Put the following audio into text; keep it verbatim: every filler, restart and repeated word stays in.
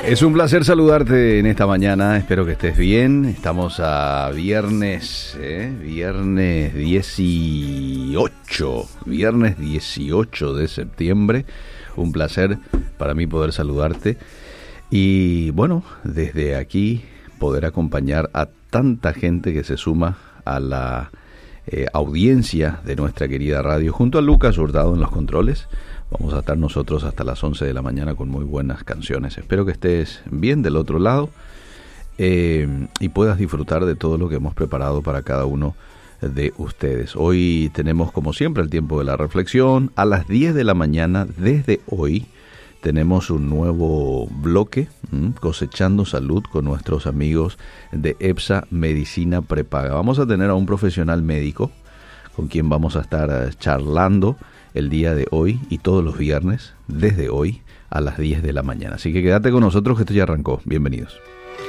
Es un placer saludarte en esta mañana, espero que estés bien. Estamos a viernes, ¿eh? viernes dieciocho, viernes dieciocho de septiembre. Un placer para mí poder saludarte y bueno, desde aquí poder acompañar a tanta gente que se suma a la eh, audiencia de nuestra querida radio, junto a Lucas Hurtado en los controles. Vamos a estar nosotros hasta las once de la mañana con muy buenas canciones. Espero que estés bien del otro lado eh, y puedas disfrutar de todo lo que hemos preparado para cada uno de ustedes. Hoy tenemos, como siempre, el tiempo de la reflexión. A las diez de la mañana, desde hoy, tenemos un nuevo bloque, ¿m? Cosechando Salud, con nuestros amigos de EPSA Medicina Prepaga. Vamos a tener a un profesional médico con quien vamos a estar charlando el día de hoy y todos los viernes, desde hoy a las diez de la mañana. Así que quédate con nosotros que esto ya arrancó. Bienvenidos.